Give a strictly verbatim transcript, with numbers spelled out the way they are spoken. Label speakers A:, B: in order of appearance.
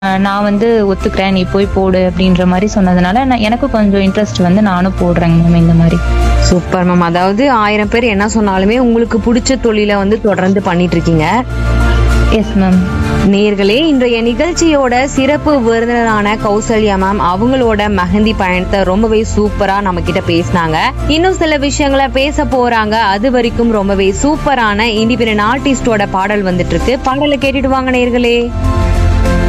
A: நான் வந்து ஒத்துக்கிறேன், நீ போய் போடு அப்படின்ற மாதிரி சொன்னதுனால நான் எனக்கு கொஞ்சம் இன்ட்ரெஸ்ட் வந்து நானும் போடுறேங்க மேம் இந்த மாதிரி.
B: Super ma'am. அதாவது ஆயிரம் பேர் என்ன சொன்னாலுமே உங்களுக்கு பிடிச்ச தொழிலை வந்து தொடர்ந்து பண்ணிட்டு இருக்கீங்க.
A: Yes ma'am.
B: நேர்களே, இன்றைய நிகழ்ச்சியோட சிறப்பு விருந்தினரான கௌசல்யா மேம் அவங்களோட மெஹந்தி பயணத்தை ரொம்பவே சூப்பரா நம்ம கிட்ட பேசினாங்க. இன்னும் சில விஷயங்களை பேச போறாங்க. அது வரைக்கும் ரொம்பவே சூப்பரான இண்டிபெண்டன்ட் ஆர்டிஸ்டோட பாடல் வந்துட்டு இருக்கு. பாடலை கேட்டுட்டு வாங்க நேர்களே.